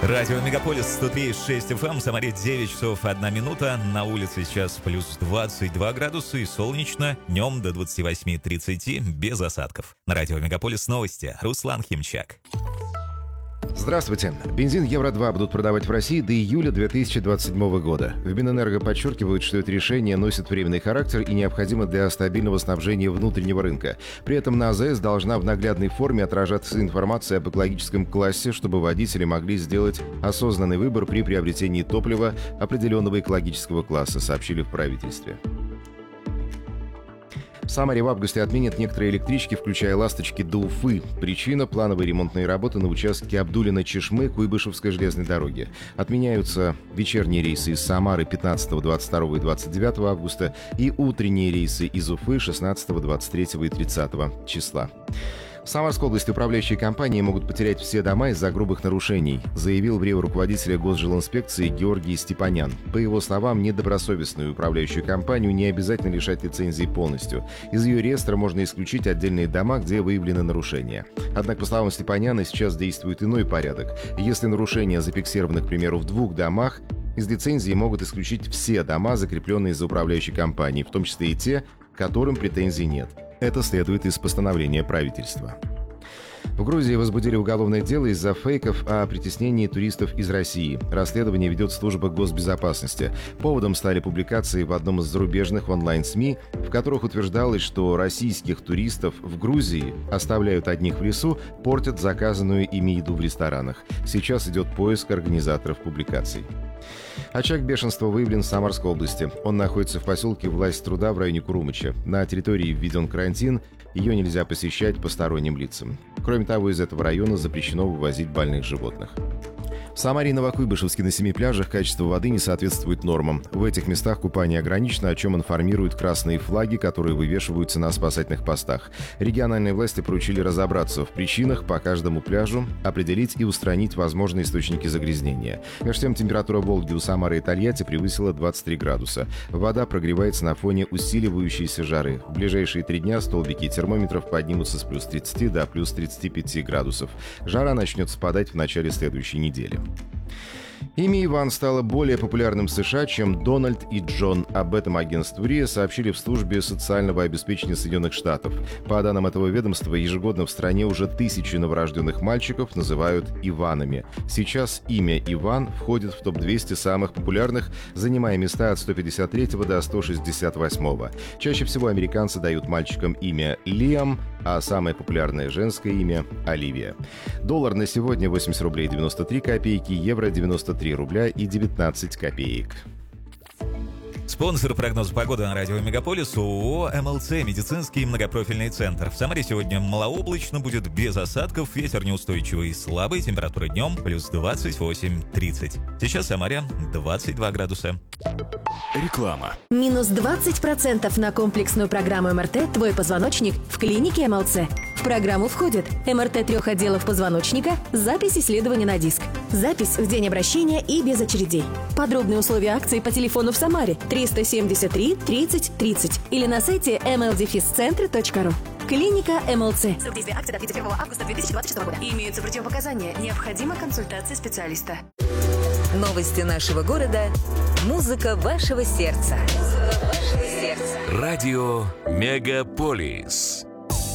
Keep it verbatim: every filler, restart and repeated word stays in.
Радио Мегаполис сто три и шесть эф эм, в Самаре девять часов одна минута, на улице сейчас плюс двадцать два градуса и солнечно, днем до двадцать восемь тридцать без осадков. На Радио Мегаполис новости, Руслан Химчак. Здравствуйте. Бензин Евро два будут продавать в России до июля две тысячи двадцать седьмого года. В Минэнерго подчеркивают, что это решение носит временный характер и необходимо для стабильного снабжения внутреннего рынка. При этом на АЗС должна в наглядной форме отражаться информация об экологическом классе, чтобы водители могли сделать осознанный выбор при приобретении топлива определенного экологического класса, сообщили в правительстве. В Самаре в августе отменят некоторые электрички, включая «Ласточки» до Уфы. Причина – плановые ремонтные работы на участке Абдулино-Чешмы Куйбышевской железной дороги. Отменяются вечерние рейсы из Самары пятнадцатого, двадцать второго и двадцать девятого августа и утренние рейсы из Уфы шестнадцатого, двадцать третьего и тридцатого числа. В Самарской области управляющие компании могут потерять все дома из-за грубых нарушений, заявил в РИО руководителя Госжилинспекции Георгий Степанян. По его словам, недобросовестную управляющую компанию не обязательно лишать лицензии полностью. Из ее реестра можно исключить отдельные дома, где выявлены нарушения. Однако, по словам Степаняна, сейчас действует иной порядок. Если нарушения зафиксированы, к примеру, в двух домах, из лицензии могут исключить все дома, закрепленные за управляющей компанией, в том числе и те, к которым претензий нет. Это следует из постановления правительства. В Грузии возбудили уголовное дело из-за фейков о притеснении туристов из России. Расследование ведет служба госбезопасности. Поводом стали публикации в одном из зарубежных онлайн-СМИ, в которых утверждалось, что российских туристов в Грузии оставляют одних в лесу, портят заказанную ими еду в ресторанах. Сейчас идет поиск организаторов публикаций. Очаг бешенства выявлен в Самарской области. Он находится в поселке Власть труда в районе Курумыча. На территории введен карантин, ее нельзя посещать посторонним лицам. Кроме того, из этого района запрещено вывозить больных животных. В Самаре и Новокуйбышевске на семи пляжах качество воды не соответствует нормам. В этих местах купание ограничено, о чем информируют красные флаги, которые вывешиваются на спасательных постах. Региональные власти поручили разобраться в причинах по каждому пляжу, определить и устранить возможные источники загрязнения. Между тем, температура Волги у Самары и Тольятти превысила двадцать три градуса. Вода прогревается на фоне усиливающейся жары. В ближайшие три дня столбики термометров поднимутся с плюс тридцати до плюс тридцати пяти градусов. Жара начнет спадать в начале следующей недели. Имя Иван стало более популярным в США, чем Дональд и Джон. Об этом агентству РИА сообщили в службе социального обеспечения Соединенных Штатов. По данным этого ведомства, ежегодно в стране уже тысячи новорожденных мальчиков называют Иванами. Сейчас имя Иван входит в топ двести самых популярных, занимая места от сто пятьдесят третьего до сто шестьдесят восьмого. Чаще всего американцы дают мальчикам имя Лиам, а самое популярное женское имя – Оливия. Доллар на сегодня восемьдесят рублей девяносто три копейки, евро девяносто три рубля и девятнадцать копеек. Спонсор прогноза погоды на радио Мегаполис ООО эм эл цэ «Медицинский многопрофильный центр». В Самаре сегодня малооблачно, будет без осадков, ветер неустойчивый и слабый, температура днем плюс двадцать восемь тридцать. Сейчас в Самаре двадцать два градуса. Реклама. Минус двадцать процентов на комплексную программу эм эр тэ «Твой позвоночник» в клинике эм эл цэ. В программу входит эм эр тэ трех отделов позвоночника, запись исследования на диск, запись в день обращения и без очередей. Подробные условия акции по телефону в Самаре триста семьдесят три тридцать тридцать или на сайте эм эл дефис центр точка ру. Клиника эм эл цэ. Срок действия акции до тридцать первого августа две тысячи двадцать шестого года. Имеются противопоказания. Необходима консультация специалиста. Новости нашего города. Музыка вашего сердца. Музыка вашего сердца. Радио Мегаполис.